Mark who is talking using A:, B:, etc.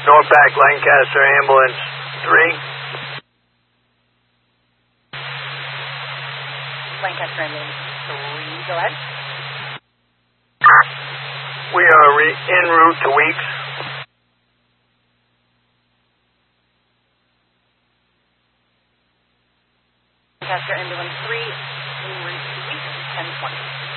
A: Norpac Lancaster Ambulance 3.
B: Lancaster Ambulance 3, go ahead.
A: We are en route to Weeks.
B: Lancaster Ambulance 3, en route to Weeks, 1020.